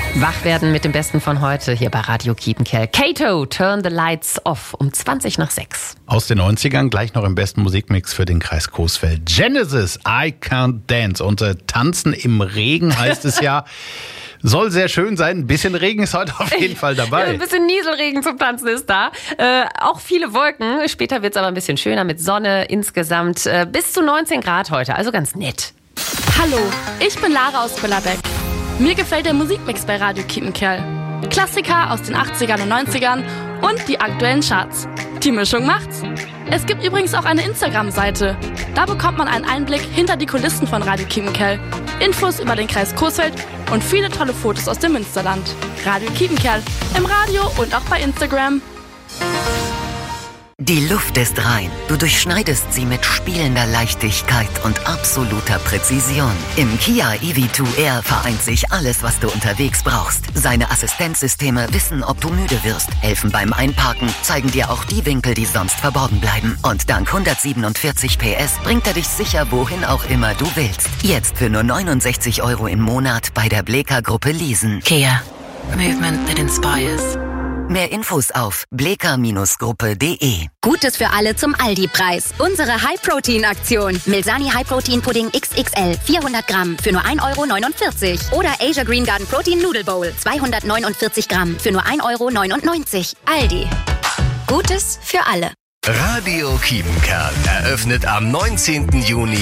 Wach werden mit dem Besten von heute hier bei Radio Kiepenkerl. Kato, Turn the Lights Off um 6:20. Aus den 90ern, gleich noch im besten Musikmix für den Kreis Coesfeld. Genesis, I Can't Dance. Und Tanzen im Regen heißt es ja. Soll sehr schön sein. Ein bisschen Regen ist heute auf jeden Fall dabei. Ein bisschen Nieselregen zum Tanzen ist da. Auch viele Wolken. Später wird es aber ein bisschen schöner mit Sonne. Insgesamt bis zu 19 Grad heute. Also ganz nett. Hallo, ich bin Lara aus Billerbeck. Mir gefällt der Musikmix bei Radio Kiepenkerl. Klassiker aus den 80ern und 90ern und die aktuellen Charts. Die Mischung macht's. Es gibt übrigens auch eine Instagram-Seite. Da bekommt man einen Einblick hinter die Kulissen von Radio Kiepenkerl, Infos über den Kreis Coesfeld und viele tolle Fotos aus dem Münsterland. Radio Kiepenkerl im Radio und auch bei Instagram. Die Luft ist rein. Du durchschneidest sie mit spielender Leichtigkeit und absoluter Präzision. Im Kia EV2R vereint sich alles, was du unterwegs brauchst. Seine Assistenzsysteme wissen, ob du müde wirst, helfen beim Einparken, zeigen dir auch die Winkel, die sonst verborgen bleiben. Und dank 147 PS bringt er dich sicher, wohin auch immer du willst. Jetzt für nur 69 € im Monat bei der Bleka-Gruppe leasen. Kia. Movement that inspires. Mehr Infos auf bleka-gruppe.de. Gutes für alle zum Aldi-Preis. Unsere High-Protein-Aktion. Milsani High-Protein-Pudding XXL 400 Gramm für nur 1,49 € Oder Asia Green Garden Protein Noodle Bowl 249 Gramm für nur 1,99 €. Aldi. Gutes für alle. Radio Kiepenkerl eröffnet am 19. Juni